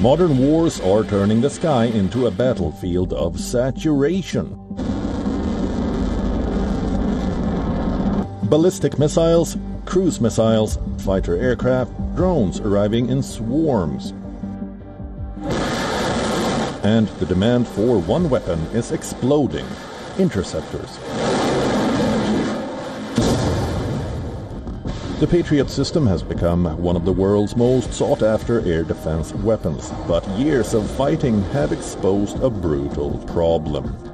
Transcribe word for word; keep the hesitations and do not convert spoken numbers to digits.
Modern wars are turning the sky into a battlefield of saturation. Ballistic missiles, cruise missiles, fighter aircraft, drones arriving in swarms. And the demand for one weapon is exploding: interceptors. The Patriot system has become one of the world's most sought-after air defense weapons, but years of fighting have exposed a brutal problem.